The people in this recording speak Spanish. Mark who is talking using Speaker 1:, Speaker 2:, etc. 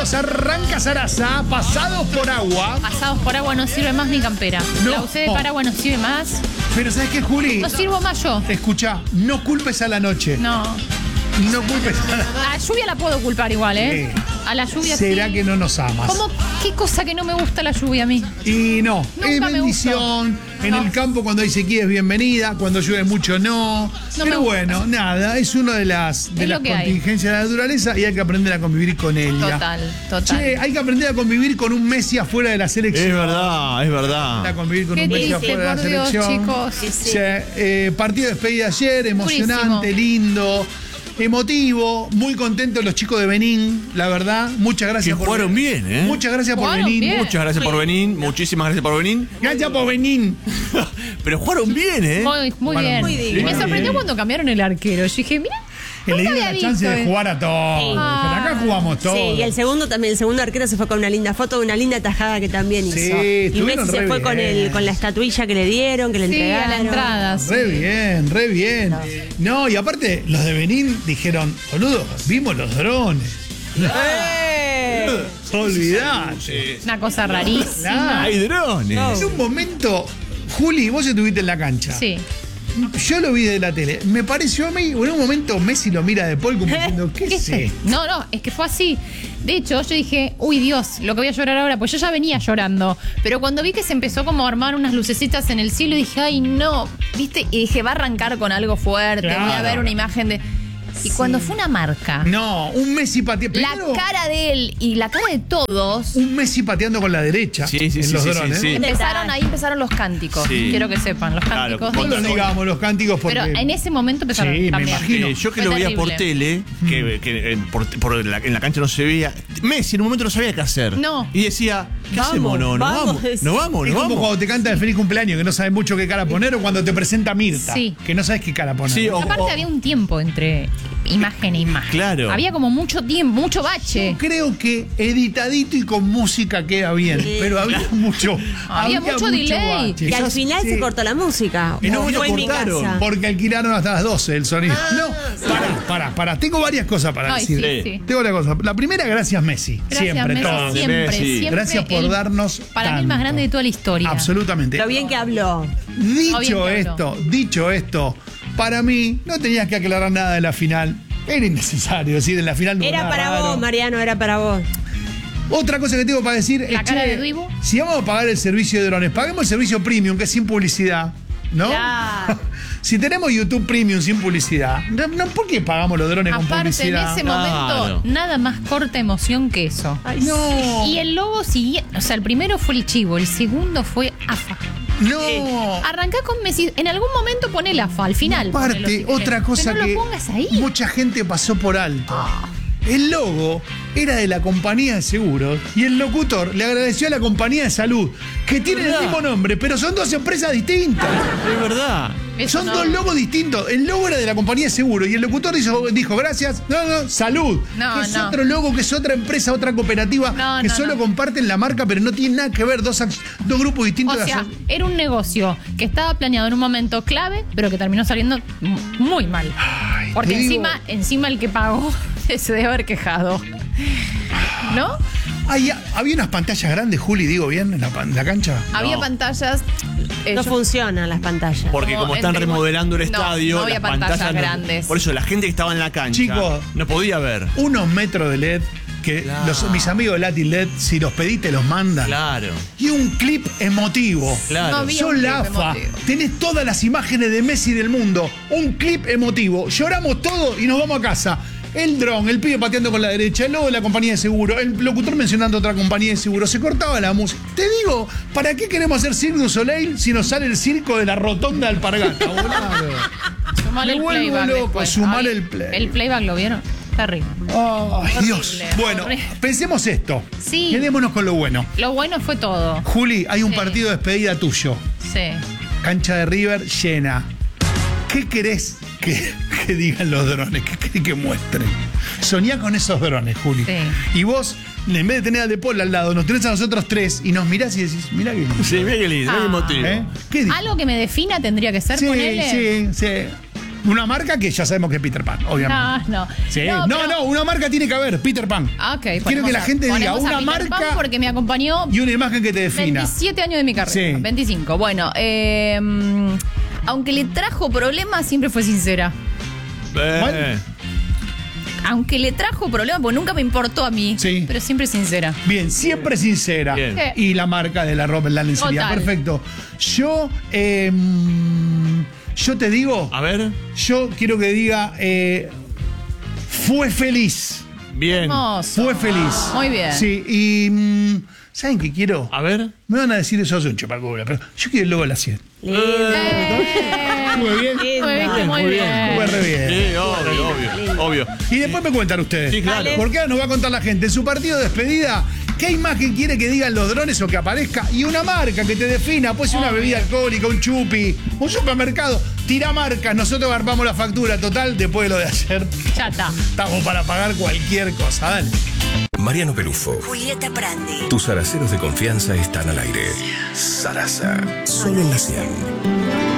Speaker 1: minutos arranca Sarasa. Pasados por agua.
Speaker 2: Pasados por agua no sirve más mi campera.
Speaker 1: No.
Speaker 2: La usé de paraguas no sirve más.
Speaker 1: Pero ¿sabes qué, Juli?
Speaker 2: No sirvo más yo.
Speaker 1: Escucha, no culpes a la noche.
Speaker 2: No.
Speaker 1: No culpes a la...
Speaker 2: A la lluvia la puedo culpar igual, ¿eh? A la lluvia
Speaker 1: ¿Será
Speaker 2: sí.
Speaker 1: que no nos amas?
Speaker 2: ¿Cómo? ¿Qué cosa que no me gusta la lluvia a mí?
Speaker 1: Y no,
Speaker 2: Nunca
Speaker 1: es
Speaker 2: me
Speaker 1: bendición. En
Speaker 2: No.
Speaker 1: el campo cuando hay sequía es bienvenida, cuando llueve mucho no.
Speaker 2: No me
Speaker 1: Pero
Speaker 2: gusta.
Speaker 1: bueno, nada, es una de las
Speaker 2: lo que hay.
Speaker 1: contingencias de la naturaleza y hay que aprender a convivir con ella.
Speaker 2: Total.
Speaker 1: Che, hay que aprender a convivir con un Messi afuera de la selección.
Speaker 3: Es verdad.
Speaker 1: A convivir con
Speaker 2: Qué
Speaker 1: un Messi
Speaker 2: triste,
Speaker 1: afuera de
Speaker 2: por
Speaker 1: la
Speaker 2: Dios,
Speaker 1: selección.
Speaker 2: chicos.
Speaker 1: Sí, partido de despedida ayer, emocionante, lindo. Emotivo, muy contentos los chicos de Benín, la verdad. Muchas gracias
Speaker 3: Que jugaron bien, ¿eh?
Speaker 1: Muchas gracias por
Speaker 2: Jugaron
Speaker 1: venir.
Speaker 2: bien.
Speaker 3: Muchas gracias por venir. Muchísimas gracias por venir.
Speaker 1: Gracias por venir.
Speaker 3: Pero jugaron bien, ¿eh?
Speaker 2: Muy
Speaker 1: Bueno,
Speaker 2: bien.
Speaker 1: muy
Speaker 2: Y
Speaker 1: digno.
Speaker 2: me sorprendió cuando cambiaron el arquero. Yo dije, mira,
Speaker 1: Que le
Speaker 2: nunca
Speaker 1: dieron
Speaker 2: había
Speaker 1: la chance
Speaker 2: visto.
Speaker 1: de jugar a todos.
Speaker 4: Sí.
Speaker 1: Dijeron, acá jugamos todos.
Speaker 4: Sí, y el segundo también, el segundo arquero se fue con una linda foto, una linda tajada que también
Speaker 1: Sí,
Speaker 4: hizo. Y
Speaker 1: estuvieron
Speaker 4: Messi
Speaker 1: re
Speaker 4: se fue
Speaker 1: bien.
Speaker 4: con la estatuilla que le dieron, que le
Speaker 2: Sí,
Speaker 4: entregaron.
Speaker 2: a la entrada. sí.
Speaker 1: Re bien. No, y aparte, los de Benín dijeron, boludo, vimos los drones. Olvidate.
Speaker 2: Una cosa rarísima.
Speaker 1: Claro.
Speaker 3: Hay drones.
Speaker 1: En un momento, Juli, vos estuviste en la cancha.
Speaker 2: Sí.
Speaker 1: Yo lo vi de la tele. Me pareció a mí, en un momento Messi lo mira de Paul como diciendo, ¿qué es esto?
Speaker 2: No, es que fue así. De hecho, yo dije, uy Dios, lo que voy a llorar ahora, pues yo ya venía llorando. Pero cuando vi que se empezó como a armar unas lucecitas en el cielo, dije, ay no, ¿viste? Y dije, va a arrancar con algo fuerte,
Speaker 1: Claro.
Speaker 2: voy a ver una imagen de... Y cuando fue una marca,
Speaker 1: No, un Messi pateando.
Speaker 2: la cara de él y la cara de todos,
Speaker 1: Un Messi pateando con la derecha
Speaker 3: Sí,
Speaker 1: en los drones.
Speaker 3: sí.
Speaker 2: ahí empezaron los cánticos.
Speaker 3: Sí.
Speaker 2: Quiero que sepan, los
Speaker 3: Claro,
Speaker 2: cánticos.
Speaker 1: No lo digamos los cánticos porque...
Speaker 2: Pero en ese momento empezaron
Speaker 1: Sí, me
Speaker 2: también.
Speaker 1: imagino.
Speaker 3: Yo que
Speaker 2: Fue
Speaker 3: lo veía
Speaker 2: terrible.
Speaker 3: por tele, que en la cancha no se veía. Messi en un momento no sabía qué hacer.
Speaker 2: No.
Speaker 3: Y decía, ¿qué
Speaker 4: Vamos,
Speaker 3: hacemos? No,
Speaker 4: vamos.
Speaker 3: no vamos.
Speaker 1: Es como cuando te canta el feliz cumpleaños, que no sabes mucho qué cara poner, o cuando te presenta Mirta,
Speaker 2: Sí.
Speaker 1: que no sabes qué cara poner.
Speaker 3: Sí, o-
Speaker 2: Aparte había un tiempo entre imagen e imagen.
Speaker 3: Claro.
Speaker 2: Había como mucho tiempo, mucho bache.
Speaker 1: Creo que editadito y con música queda bien, pero había mucho
Speaker 2: mucho delay.
Speaker 1: bache.
Speaker 4: Y al final
Speaker 1: Sí.
Speaker 4: se cortó la música.
Speaker 1: Y no,
Speaker 4: Como
Speaker 1: lo
Speaker 4: fue en mi
Speaker 3: cortaron,
Speaker 4: casa.
Speaker 1: Porque alquilaron hasta las 12 el sonido. Pará. Tengo varias cosas para
Speaker 2: Ay,
Speaker 1: decir.
Speaker 2: sí.
Speaker 1: Tengo varias cosas. La primera, gracias Messi.
Speaker 2: Gracias,
Speaker 1: siempre,
Speaker 2: Messi,
Speaker 1: todo.
Speaker 2: siempre,
Speaker 3: Messi.
Speaker 2: siempre.
Speaker 1: Gracias por darnos
Speaker 2: Para mí el más
Speaker 1: tanto.
Speaker 2: grande de toda la historia.
Speaker 1: Absolutamente.
Speaker 4: Lo bien que habló.
Speaker 1: Dicho esto, para mí no tenías que aclarar nada de la final. Era innecesario decir, en la final no hubo
Speaker 4: Era
Speaker 1: nada
Speaker 4: para
Speaker 1: raro.
Speaker 4: vos, Mariano, era para vos.
Speaker 1: Otra cosa que tengo para decir
Speaker 2: La
Speaker 1: es
Speaker 2: cara
Speaker 1: che,
Speaker 2: de Duivo.
Speaker 1: si vamos a pagar el servicio de drones, paguemos el servicio premium, que es sin publicidad, ¿no?
Speaker 4: Claro.
Speaker 1: Si tenemos YouTube Premium sin publicidad, no, ¿por qué pagamos los drones con
Speaker 2: Aparte, en
Speaker 1: publicidad?
Speaker 2: ese momento,
Speaker 3: Claro.
Speaker 2: nada más corta emoción que eso.
Speaker 1: No.
Speaker 2: Y el logo siguiente, o sea, el primero fue el chivo, el segundo fue AFA.
Speaker 1: No.
Speaker 2: Arrancá con Messi, en algún momento pone el AFA, al final. ponelo,
Speaker 1: Aparte,
Speaker 2: si querés.
Speaker 1: otra cosa
Speaker 2: Pero no
Speaker 1: que
Speaker 2: lo pongas ahí.
Speaker 1: mucha gente pasó por alto. El logo era de la compañía de seguros y el locutor le agradeció a la compañía de salud, que tienen el
Speaker 3: ¿Verdad?
Speaker 1: mismo nombre, pero son dos empresas distintas.
Speaker 3: Es verdad.
Speaker 2: Eso
Speaker 1: Son
Speaker 2: no.
Speaker 1: dos logos distintos. El logo era de la compañía de seguros y el locutor dijo gracias, salud.
Speaker 2: No,
Speaker 1: que es
Speaker 2: no.
Speaker 1: otro logo, que es otra empresa, otra cooperativa,
Speaker 2: No,
Speaker 1: que
Speaker 2: no,
Speaker 1: solo
Speaker 2: no.
Speaker 1: comparten la marca, pero no tienen nada que ver, dos grupos distintos
Speaker 2: O
Speaker 1: de
Speaker 2: sea,
Speaker 1: aso-
Speaker 2: era un negocio que estaba planeado en un momento clave, pero que terminó saliendo muy mal.
Speaker 1: Ay,
Speaker 2: Porque
Speaker 1: te digo-
Speaker 2: encima el que pagó se debe haber quejado. ¿No?
Speaker 1: Había unas pantallas grandes, Juli, digo bien, en la cancha.
Speaker 2: Había pantallas.
Speaker 4: No
Speaker 2: yo-
Speaker 4: funcionan las pantallas.
Speaker 3: Porque
Speaker 2: Como
Speaker 3: como están
Speaker 2: entre-
Speaker 3: remodelando el
Speaker 2: No,
Speaker 3: estadio,
Speaker 2: no había
Speaker 3: las
Speaker 2: pantallas
Speaker 3: no-
Speaker 2: grandes.
Speaker 3: Por eso la gente que estaba en la cancha
Speaker 1: Chicos.
Speaker 3: no podía ver.
Speaker 1: Unos metros de LED, que
Speaker 3: Claro.
Speaker 1: mis amigos de Latin LED, si los pedí, te los mandan.
Speaker 3: Claro.
Speaker 1: Y un clip emotivo.
Speaker 3: Claro.
Speaker 2: No había
Speaker 1: Sos
Speaker 2: un
Speaker 1: la
Speaker 2: clip
Speaker 1: AFA,
Speaker 2: emotivo.
Speaker 1: tenés todas las imágenes de Messi del mundo. Un clip emotivo. Lloramos todo y nos vamos a casa. El dron, el pibe pateando con la derecha, el logo de la compañía de seguro, el locutor mencionando otra compañía de seguro, se cortaba la música. Te digo, ¿para qué queremos hacer Cirque du Soleil si nos sale el circo de la rotonda del Alpargata, boludo?
Speaker 2: Sumale
Speaker 1: Me
Speaker 2: el
Speaker 1: vuelvo
Speaker 2: playback
Speaker 1: loco,
Speaker 2: después.
Speaker 1: sumale
Speaker 2: Ay,
Speaker 1: el play.
Speaker 2: El playback, ¿lo vieron? Terrible.
Speaker 1: Ay, Dios. Bueno,
Speaker 2: horrible.
Speaker 1: pensemos esto.
Speaker 2: Sí.
Speaker 1: Quedémonos con lo bueno.
Speaker 2: Lo bueno fue todo.
Speaker 1: Juli, hay un
Speaker 2: Sí.
Speaker 1: partido de despedida tuyo.
Speaker 2: Sí.
Speaker 1: Cancha de River llena. ¿Qué querés que digan los drones? ¿Qué querés que muestren? Soñá con esos drones, Juli.
Speaker 2: Sí.
Speaker 1: Y vos, en vez de tener a De Paul al lado, nos tenés a nosotros tres y nos mirás y decís, mirá que lindo.
Speaker 3: Sí, mira qué lindo, qué
Speaker 2: Ah.
Speaker 3: emotivo.
Speaker 1: ¿Eh? ¿Qué dices?
Speaker 2: Algo que me defina tendría que ser,
Speaker 1: Sí,
Speaker 2: ponele.
Speaker 1: sí. Una marca que ya sabemos que es Peter Pan, obviamente.
Speaker 2: No.
Speaker 1: Sí.
Speaker 2: No,
Speaker 1: No,
Speaker 2: pero-
Speaker 1: una marca tiene que haber, Peter Pan.
Speaker 2: Ah, ok.
Speaker 1: Quiero que la gente diga
Speaker 2: ponemos a
Speaker 1: una
Speaker 2: Peter Pan
Speaker 1: marca
Speaker 2: porque me acompañó
Speaker 1: y una imagen que te defina.
Speaker 2: 27 años de mi carrera.
Speaker 1: Sí.
Speaker 2: 25. Bueno, aunque le trajo problemas, siempre fue sincera. Aunque le trajo problemas, porque nunca me importó a mí.
Speaker 1: Sí.
Speaker 2: Pero siempre sincera.
Speaker 1: Bien, siempre sincera.
Speaker 3: Bien.
Speaker 1: Y la marca de la ropa en la lencería.
Speaker 2: Total.
Speaker 1: Perfecto. Yo te digo,
Speaker 3: A ver.
Speaker 1: yo quiero que diga, fue feliz.
Speaker 3: Bien.
Speaker 2: Hermoso.
Speaker 1: Fue feliz.
Speaker 2: Muy bien.
Speaker 1: Sí, y ¿saben qué quiero?
Speaker 3: A ver.
Speaker 1: Me van a decir eso hace un chupaculo, pero yo quiero el logo de la 100. Muy bien.
Speaker 2: Muy bien.
Speaker 1: Fue re bien.
Speaker 3: Sí, obvio.
Speaker 1: Y después me cuentan ustedes.
Speaker 3: Sí, claro.
Speaker 1: Porque ahora nos va a contar la gente en su partido de despedida. ¿Qué imagen quiere que digan los drones o que aparezca? Y una marca que te defina. Puede ser una bebida alcohólica, un chupi, un supermercado. Tira marcas, nosotros armamos la factura total después de lo de ayer.
Speaker 2: Ya está.
Speaker 1: Estamos para pagar cualquier cosa. Dale.
Speaker 5: Mariano Pelufo.
Speaker 6: Julieta Prandi.
Speaker 5: Tus araceros de confianza están al aire. Sarasa. Solo en la 100.